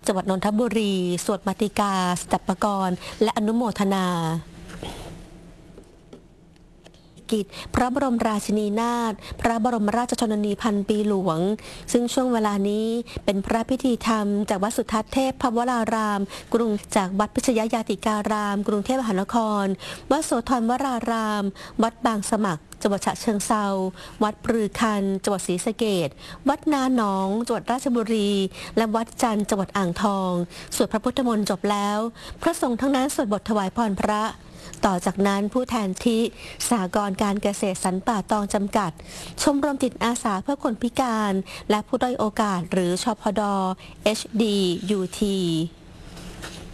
จังหวัดนนทบุรีสวดมาติกาสดับปกรณ์และอนุโมทนากิจพระบรมราชินีนาถพระบรมราชชนนีพันปีหลวงซึ่งช่วงเวลานี้เป็นพระพิธีธรรมจากวัดสุทัศน์เทพพวรารามกรุงจากวัดพิชยญาติการามกรุงเทพมหานครวัดโสธรวรารามวัดบางสมัครจังหวัดฉะเชิงเทราวัดปรือคันจังหวัดศรีสะเกษวัดนาหนองจังหวัดราชบุรีและวัดจันทร์จังหวัดอ่างทองสวดพระพุทธมนต์จบแล้วพระสงฆ์ทั้งนั้นสวดบทถวายพรพระต่อจากนั้นผู้แทนที่สหกรณ์การเกษตรสรรป่าตองจำกัดชมรมจิตอาสาเพื่อคนพิการและผู้ด้อยโอกาสหรือชพด HDUT